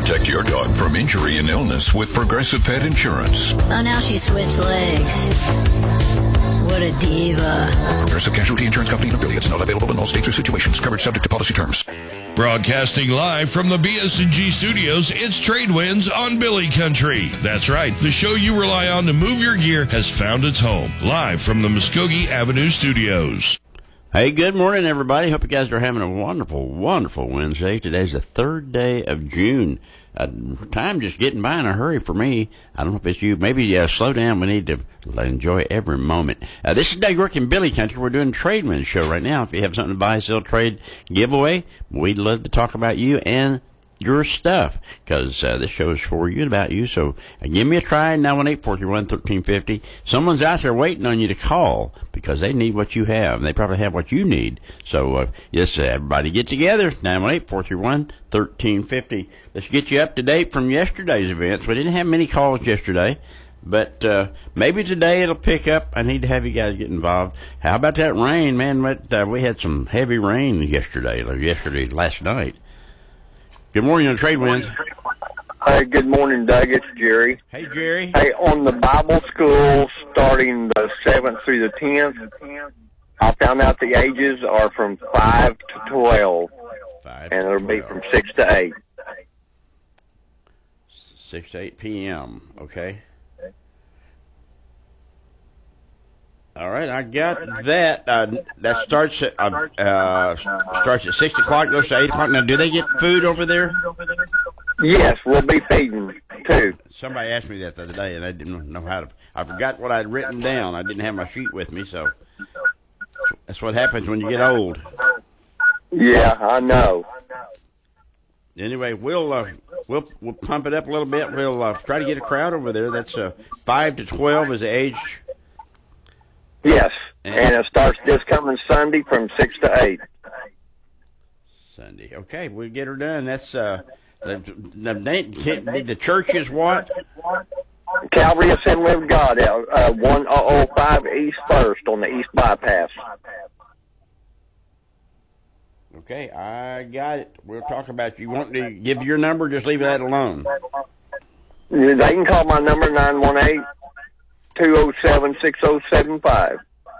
Protect your dog from injury and illness with Progressive Pet Insurance. Oh, now she switched legs. What a diva. Progressive Casualty Insurance Company and affiliates. Not available in all states or situations. Coverage subject to policy terms. Broadcasting live from the BS&G studios, it's Trade Winds on Billy Country. That's right. The show you rely on to move your gear has found its home. Live from the Muskogee Avenue studios. Hey, good morning, everybody. Hope you guys are having a wonderful, wonderful Wednesday. Today's the 3rd day of June. Time just getting by in a hurry for me. I don't know if it's you. Maybe slow down. We need to enjoy every moment. This is Doug York in Billy Country. We're doing a Trade Winds show right now. If you have something to buy, sell, trade, giveaway, we'd love to talk about you and your stuff, because this show is for you and about you. So give me a try, 918-431-1350. Someone's out there waiting on you to call because they need what you have. They probably have what you need. So yes, everybody get together, 918-431-1350. Let's get you up to date from yesterday's events. We didn't have many calls yesterday, but maybe today it'll pick up. I need to have you guys get involved. How about that rain, man? We had some heavy rain last night. Good morning on Trade Winds. Hey, good morning, Doug. It's Jerry. Hey, Jerry. Hey, on the Bible school starting the 7th through the 10th, I found out the ages are from 5 to 12, and it'll be from 6 to 8. 6 to 8 p.m., okay. All right, I got that. That starts at 6 o'clock, goes to 8 o'clock. Now, do they get food over there? Yes, we'll be feeding, too. Somebody asked me that the other day, and I didn't know how to. I forgot what I'd written down. I didn't have my sheet with me, so that's what happens when you get old. Yeah, I know. Anyway, we'll pump it up a little bit. We'll try to get a crowd over there. That's 5 to 12 is the age. Yes, and it starts this coming Sunday from 6 to 8. Sunday. Okay, we'll get her done. That's the church is what? Calvary Assembly of God, 1005 East 1st on the East Bypass. Okay, I got it. We'll talk about you. You want to give your number? Just leave that alone. They can call my number, 918-207-6075.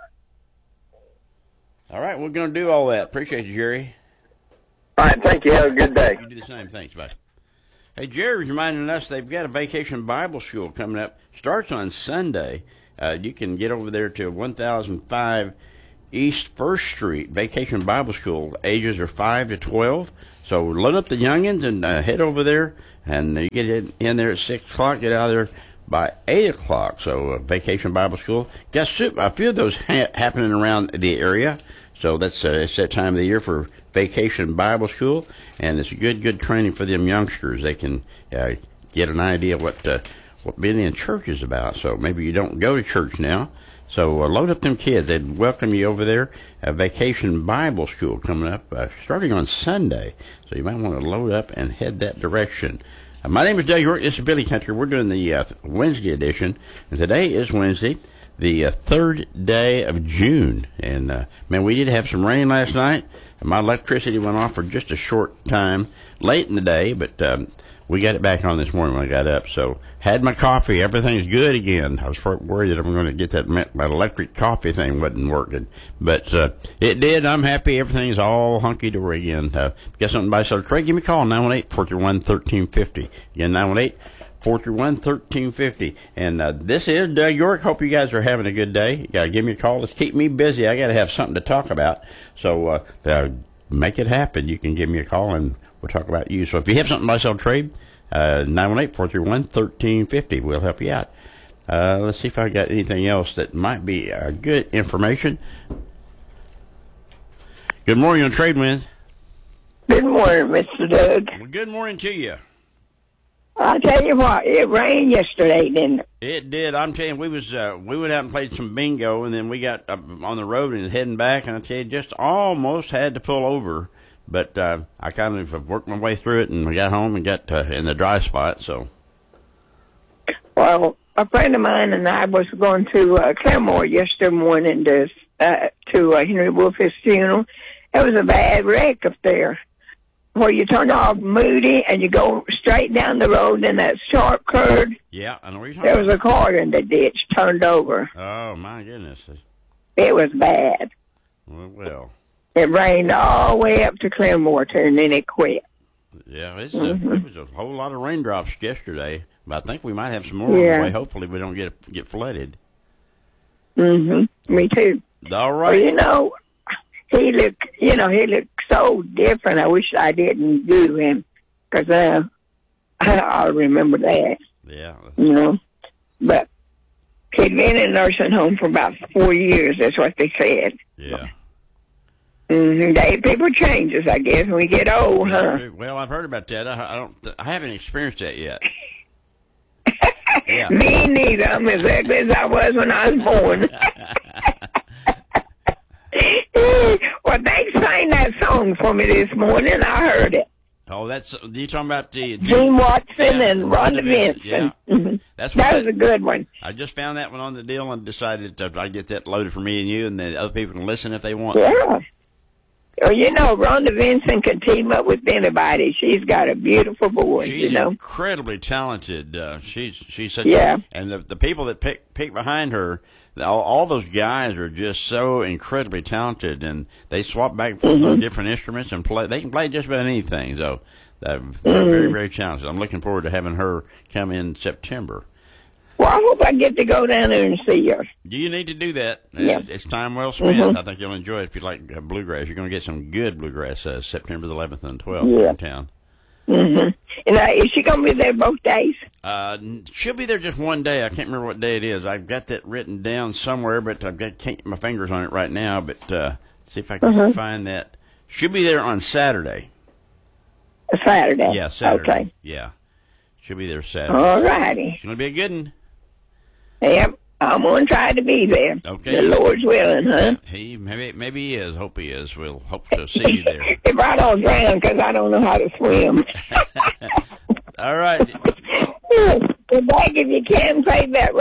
All right, we're going to do all that. Appreciate you, Jerry. All right, thank you. Have a good day. You do the same. Thanks, bye. Hey, Jerry's reminding us they've got a Vacation Bible School coming up. Starts on Sunday. You can get over there to 1005 East 1st Street, Vacation Bible School. Ages are 5 to 12. So load up the youngins and head over there. And you get in there at 6 o'clock, get out of there by 8 o'clock. So Vacation Bible School. Got a few of those happening around the area. So that's it's that time of the year for Vacation Bible School, and it's good training for them youngsters. They can get an idea what being in church is about. So maybe you don't go to church now. So load up them kids. They'd welcome you over there. Vacation Bible School coming up starting on Sunday. So you might want to load up and head that direction. My name is Doug York. This is Billy Country. We're doing the Wednesday edition, and today is Wednesday, the 3rd day of June. And, man, we did have some rain last night. My electricity went off for just a short time late in the day, but we got it back on this morning when I got up. So had my coffee. Everything's good again. I was worried that I'm going to get my electric coffee thing wasn't working. But it did. I'm happy. Everything's all hunky-dory again. Got something to buy, so trade, give me a call, 918-431-1350. Again, 918-431-1350. And this is Doug York. Hope you guys are having a good day. You got to give me a call. Let's keep me busy. I got to have something to talk about. So make it happen. You can give me a call, and we'll talk about you. So if you have something to buy, sell, trade, 918-431-1350. We'll help you out. Let's see if I got anything else that might be good information. Good morning on Trade Winds. Good morning, Mr. Doug. Well, good morning to you. I'll tell you what, it rained yesterday, didn't it? It did. I'm telling you, we went out and played some bingo, and then we got on the road and heading back, and I tell you, just almost had to pull over. But I kind of worked my way through it, and we got home and got in the dry spot. So, well, a friend of mine and I was going to Claremore yesterday morning to Henry Wolf's funeral. It was a bad wreck up there, where you turn off Moody and you go straight straight down the road in that sharp curve. Yeah, I know what you're talking There was about. a car in the ditch turned over. Oh, my goodness. It was bad. Well. It rained all the way up to Clearwater, and then it quit. Yeah, it was a whole lot of raindrops yesterday, but I think we might have some more on Yeah. the way. Hopefully we don't get flooded. Me too. All Well, right. he looked so different. I wish I didn't do him, because I remember that, Yeah. But he'd been in a nursing home for about 4 years. That's what they said. Yeah. People changes, I guess, when we get old, huh? Well, I've heard about that. I haven't experienced that yet. Yeah. Me neither. I'm as ugly as I was when I was born. Well, they sang that song for me this morning. I heard it. Oh, you talking about the Gene Watson and Rhonda Vincent. Vincent. Yeah. Mhm. That's what That was a good one. I just found that one on the deal and decided I'd get that loaded for me and you, and then other people can listen if they want. Yeah. Well, Rhonda Vincent can team up with anybody. She's got a beautiful voice, She's incredibly talented. She's such and the people that pick behind her, all those guys are just so incredibly talented, and they swap back and forth on different instruments and play. They can play just about anything. So they're very, very talented. I'm looking forward to having her come in September. Well, I hope I get to go down there and see her. You need to do that. Yeah. It's time well spent. I think you'll enjoy it if you like bluegrass. You're going to get some good bluegrass September the 11th and 12th here in town. And is she going to be there both days? She'll be there just one day. I can't remember what day it is. I've got that written down somewhere, but can't get my fingers on it right now. But see if I can find that. She'll be there on Saturday. Saturday? Yeah, Saturday. Okay. Yeah. She'll be there Saturday. All righty. It's going to be a good one. Yep. I'm going to try to be there. Okay. The Lord's willing, huh? Maybe he is. Hope he is. We'll hope to see you there. If I don't drown, because I don't know how to swim. All right. Well, Dag, if you can play that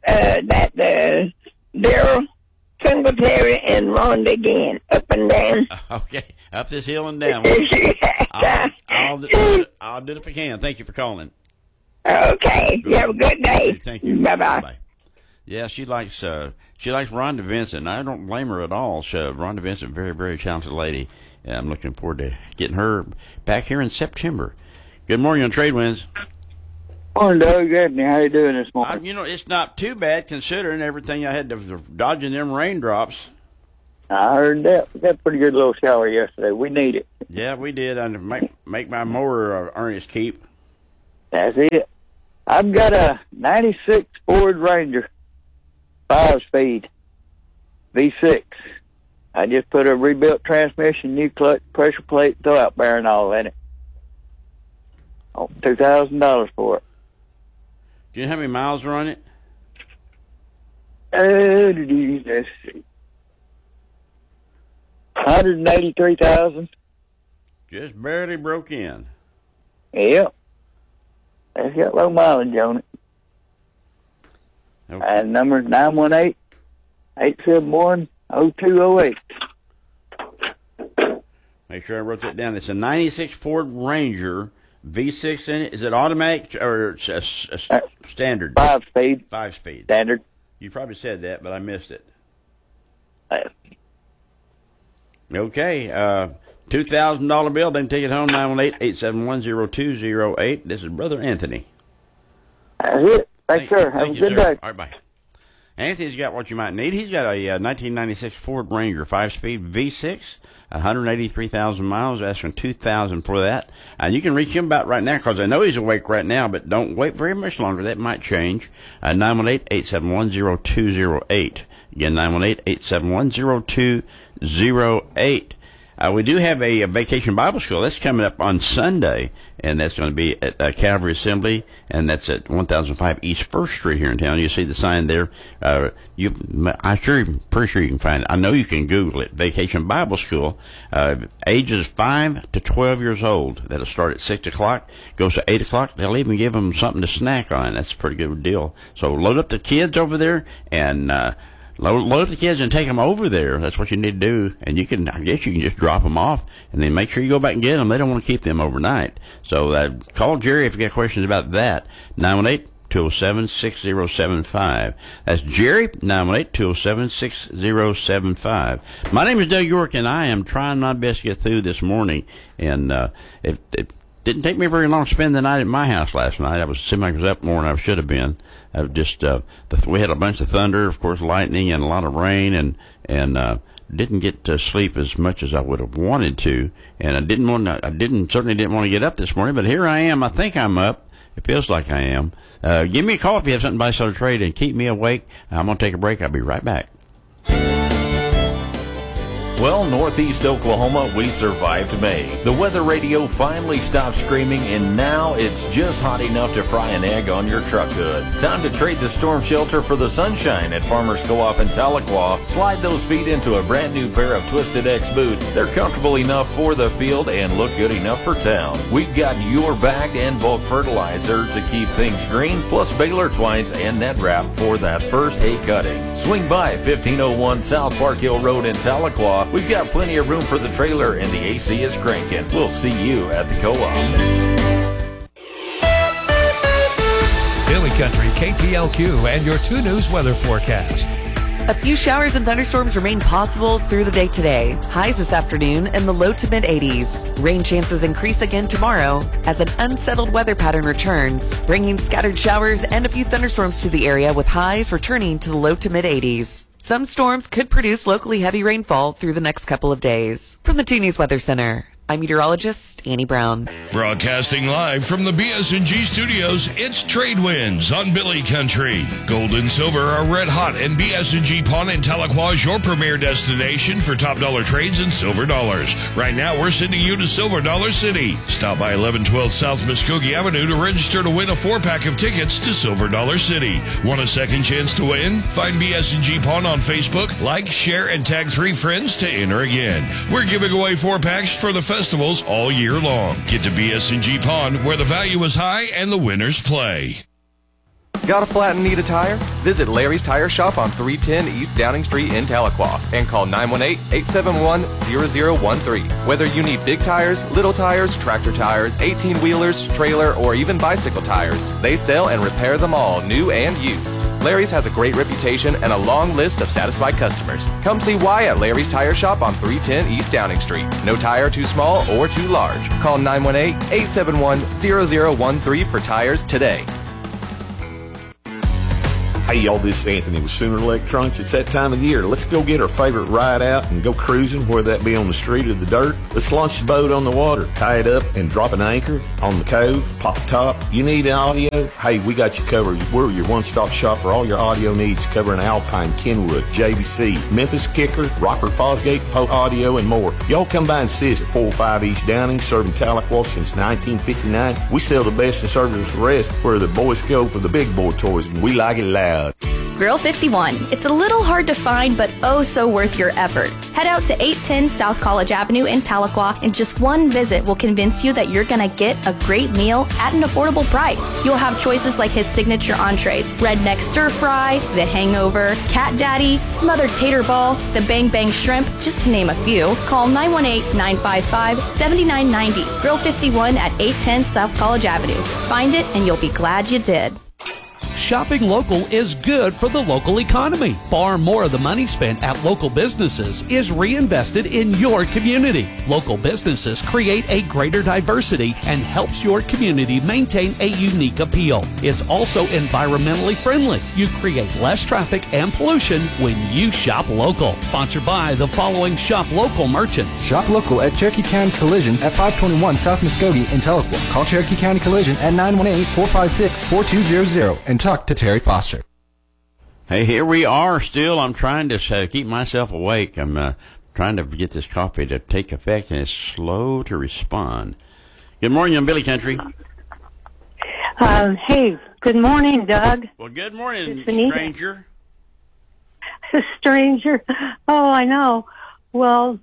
Daryl Singletary and Rhonda again, up and down. Okay. Up this hill and down. I'll do it if I can. Thank you for calling. Okay. You have a good day. Thank you. Bye-bye. Bye. Yeah, she likes Rhonda Vincent. I don't blame her at all. Rhonda Vincent, very, very talented lady. And I'm looking forward to getting her back here in September. Good morning on Trade Winds. Morning, Doug. Anthony, how you doing this morning? It's not too bad considering everything I had to dodging them raindrops. I heard that. We got a pretty good little shower yesterday. We need it. Yeah, we did. I make my mower earn its keep. That's it. I've got a 96 Ford Ranger, 5-speed, V6. I just put a rebuilt transmission, new clutch, pressure plate, throw-out bearing, all in it. Oh, $2,000 for it. Do you know how many miles are on it? Let's see. 183,000. Just barely broke in. Yep. It's got low mileage on it. Okay. And number 918-871-0208. Make sure I wrote that down. It's a 96 Ford Ranger, V6 in it. Is it automatic or it's a standard? 5-speed. 5-speed. Standard. You probably said that, but I missed it. Okay. $2,000 bill. They can take it home. 918-871-0208. This is Brother Anthony. That's it. Thanks, sir. Have a good day. All right, bye. Anthony's got what you might need. He's got a 1996 Ford Ranger 5-speed V6, 183,000 miles, asking $2,000 for that. And you can reach him about right now because I know he's awake right now, but don't wait very much longer. That might change. 918-871-0208. Again, 918-871-0208. We do have a vacation Bible school. That's coming up on Sunday, and that's going to be at Calvary Assembly, and that's at 1005 East 1st Street here in town. You see the sign there. I'm pretty sure you can find it. I know you can Google it. Vacation Bible School, ages 5 to 12 years old. That'll start at 6 o'clock, goes to 8 o'clock. They'll even give them something to snack on. That's a pretty good deal. So load up the kids over there and load up the kids and take them over there. That's what you need to do. And I guess you can just drop them off and then make sure you go back and get them. They don't want to keep them overnight. So call Jerry if you got questions about that. 918-207-6075. That's Jerry, 918-207-6075. My name is Doug York, and I am trying my best to get through this morning. And it didn't take me very long to spend the night at my house last night. Seemed like I was up more than I should have been. We had a bunch of thunder, of course, lightning, and a lot of rain, and didn't get to sleep as much as I would have wanted to. And I certainly didn't want to get up this morning, but here I am. I think I'm up. It feels like I am. Give me a call if you have something to buy, sell, or trade, and keep me awake. I'm going to take a break. I'll be right back. Well, Northeast Oklahoma, we survived May. The weather radio finally stopped screaming, and now it's just hot enough to fry an egg on your truck hood. Time to trade the storm shelter for the sunshine at Farmers Co-op in Tahlequah. Slide those feet into a brand new pair of Twisted X boots. They're comfortable enough for the field and look good enough for town. We've got your bagged and bulk fertilizer to keep things green, plus baler twines and net wrap for that first hay cutting. Swing by 1501 South Park Hill Road in Tahlequah. We've got plenty of room for the trailer, and the AC is cranking. We'll see you at the co-op. Billy Country, KPLQ, and your 2 News weather forecast. A few showers and thunderstorms remain possible through the day today. Highs this afternoon in the low to mid-80s. Rain chances increase again tomorrow as an unsettled weather pattern returns, bringing scattered showers and a few thunderstorms to the area, with highs returning to the low to mid-80s. Some storms could produce locally heavy rainfall through the next couple of days. From the 2 News Weather Center, I'm meteorologist Annie Brown. Broadcasting live from the BS&G studios, it's Trade Winds on Billy Country. Gold and silver are red hot, and BS&G Pawn in Tahlequah is your premier destination for top dollar trades and silver dollars. Right now, we're sending you to Silver Dollar City. Stop by 1112 South Muskogee Avenue to register to win a 4-pack of tickets to Silver Dollar City. Want a second chance to win? Find BS&G Pawn on Facebook, like, share, and tag 3 friends to enter again. We're giving away 4-packs for the festivals all year long. Get to BS&G Pond, where the value is high and the winners play. Got a flat and need a tire? Visit Larry's Tire Shop on 310 East Downing Street in Tahlequah and call 918-871-0013. Whether you need big tires, little tires, tractor tires, 18-wheelers, trailer, or even bicycle tires, they sell and repair them all, new and used. Larry's has a great reputation and a long list of satisfied customers. Come see why at Larry's Tire Shop on 310 East Downing Street. No tire too small or too large. Call 918-871-0013 for tires today. Hey y'all, this is Anthony with Sooner Electronics. It's that time of the year. Let's go get our favorite ride out and go cruising, whether that be on the street or the dirt. Let's launch the boat on the water, tie it up, and drop an anchor on the cove, pop a top. You need an audio? Hey, we got you covered. We're your one-stop shop for all your audio needs, covering Alpine, Kenwood, JVC, Memphis Kicker, Rockford Fosgate, Pope Audio, and more. Y'all come by and see us at 405 East Downing, serving Tahlequah since 1959. We sell the best and service the rest, where the boys go for the big boy toys, and we like it loud. Grill 51. It's a little hard to find, but oh so worth your effort. Head out to 810 South College Avenue in Tahlequah, and just one visit will convince you that you're going to get a great meal at an affordable price. You'll have choices like his signature entrees, redneck stir fry, the hangover, cat daddy, smothered tater ball, the bang bang shrimp, just to name a few. Call 918-955-7990. Grill 51 at 810 South College Avenue. Find it and you'll be glad you did. Shopping local is good for the local economy. Far more of the money spent at local businesses is reinvested in your community. Local businesses create a greater diversity and helps your community maintain a unique appeal. It's also environmentally friendly. You create less traffic and pollution when you shop local. Sponsored by the following shop local merchants. Shop local at Cherokee County Collision at 521 South Muskogee in Tahlequah. Call Cherokee County Collision at 918-456-4200 and talk to Terry Foster. Hey, here we are still. I'm trying to keep myself awake. I'm trying to get this coffee to take effect, and it's slow to respond. Good morning, on Billy Country. Hey, good morning, Doug. Well, good morning, stranger. Stranger. Oh, I know. Well,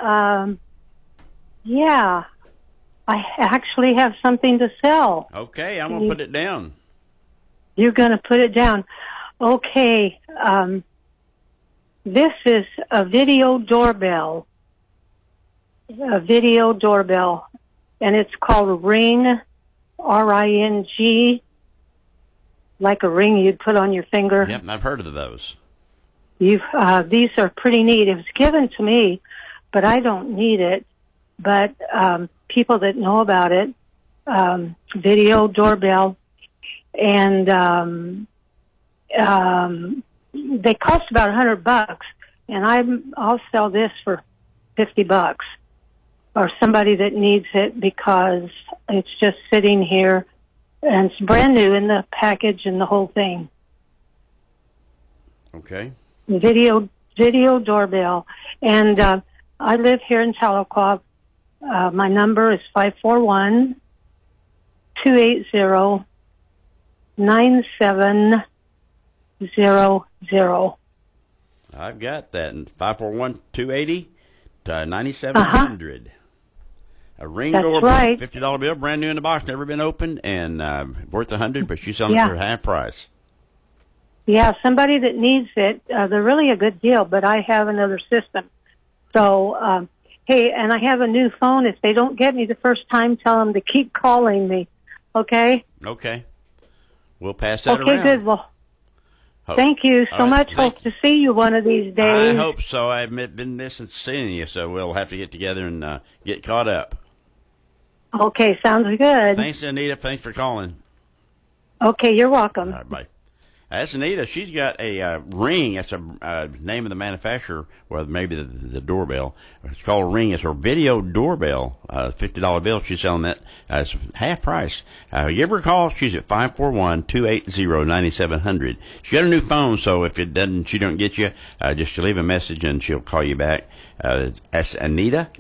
yeah, I actually have something to sell. Okay, I'm going to put it down. You're going to put it down. Okay. This is a video doorbell. A video doorbell. And it's called Ring, R-I-N-G, like a ring you'd put on your finger. Yep, I've heard of those. These are pretty neat. It was given to me, but I don't need it. But people that know about it, video doorbell, and they cost about $100, and I'll sell this for $50, or somebody that needs it because it's just sitting here, and it's brand new in the package and the whole thing. Okay. Video doorbell, and I live here in Tahlequah. My number is 541-280-9700. I've got that. 541-280-9700. A Ring doorbell, right. $50 bill, brand new in the box, never been opened, and worth $100, but she's selling it for half price. Yeah, somebody that needs it, they're really a good deal, but I have another system. So, hey, and I have a new phone. If they don't get me the first time, tell them to keep calling me, okay? Okay. We'll pass that around. Okay, good. Well, thank you so much. Hope to see you one of these days. I hope so. I've been missing seeing you, so we'll have to get together and get caught up. Okay, sounds good. Thanks, Anita. Thanks for calling. Okay, you're welcome. All right, bye. That's Anita. She's got a Ring. That's a name of the manufacturer, or maybe the doorbell. It's called Ring. It's her video doorbell, $50 bill. She's selling that. It's half price. Give her a call. She's at 541-280-9700. She got a new phone, so if it doesn't, she don't get you, just leave a message and she'll call you back. That's Anita.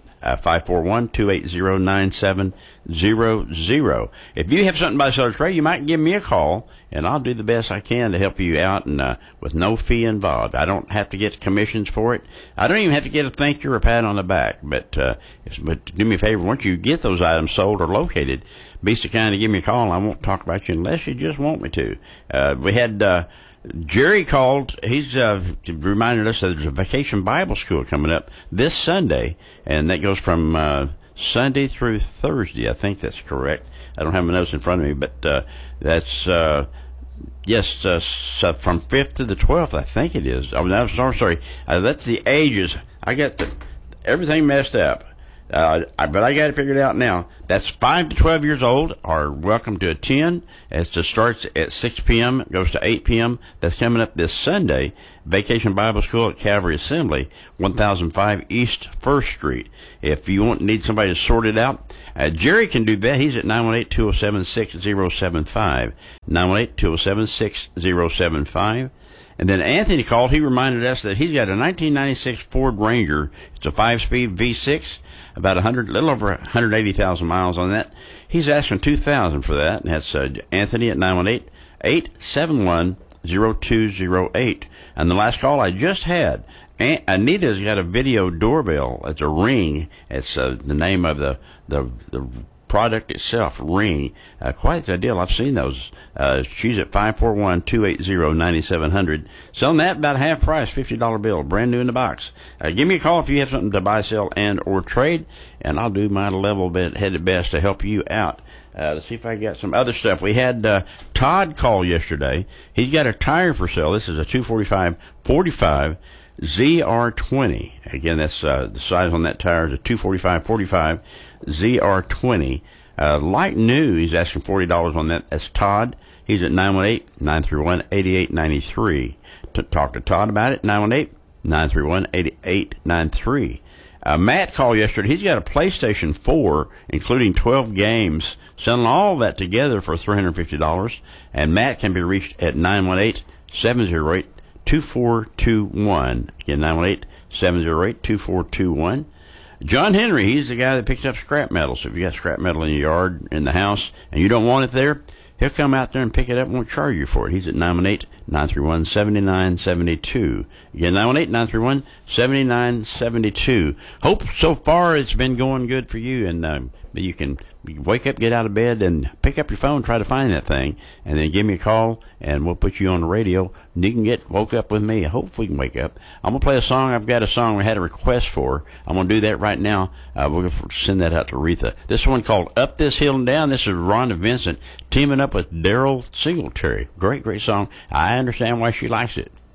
541-280-9700. If you have something by sell or trade, you might give me a call, and I'll do the best I can to help you out, and with no fee involved. I don't have to get commissions for it. I don't even have to get a thank you or a pat on the back. But do me a favor, once you get those items sold or located, be so kind to give me a call, and I won't talk about you unless you just want me to. We had Jerry called. He's reminded us that there's a Vacation Bible School coming up this Sunday, and that goes from Sunday through Thursday. I think that's correct. I don't have my notes in front of me, but that's from 5th to the 12th, I think it is. Oh, no, sorry. That's the ages. I got everything messed up. But I got it figured out now. That's 5 to 12 years old are welcome to attend. It starts at 6 p.m., goes to 8 p.m. That's coming up this Sunday. Vacation Bible School at Calvary Assembly, 1005 East 1st Street. If you need somebody to sort it out, Jerry can do that. He's at 918-207-6075. 918-207-6075. And then Anthony called. He reminded us that he's got a 1996 Ford Ranger. It's a 5-speed V6, about a little over 180,000 miles on that. He's asking $2,000 for that, and that's Anthony at 918-871-0208. And the last call I just had, Anita's got a video doorbell. It's a Ring. It's the name of the product itself, Ring. Quite a deal. I've seen those. She's at 541-280-9700. Selling that about half price, $50 bill, brand new in the box. Give me a call if you have something to buy, sell, and or trade, and I'll do my level headed best to help you out. Let's see if I got some other stuff. We had Todd call yesterday. He's got a tire for sale. This is a 245/45 ZR20. Again, that's the size on that tire is a 245/45 ZR20. Like new, he's asking $40 on that. That's Todd. He's at 918-931-8893. Talk to Todd about it, 918-931-8893. Matt called yesterday. He's got a PlayStation 4, including 12 games, selling all that together for $350. And Matt can be reached at 918-708-2421. Again, 918-708-2421. John Henry, he's the guy that picks up scrap metal. So if you got scrap metal in your yard, in the house, and you don't want it there, he'll come out there and pick it up and won't charge you for it. He's at 918-931-7972. Again, 918-931-7972. Hope so far it's been going good for you, and you can wake up, get out of bed, and pick up your phone, try to find that thing, and then give me a call, and we'll put you on the radio. And you can get woke up with me. Hopefully we can wake up. I'm going to play a song. I've got a song we had a request for. I'm going to do that right now. We're going to send that out to Retha. This one called Up This Hill and Down. This is Rhonda Vincent teaming up with Daryl Singletary. Great, great song. I understand why she likes it.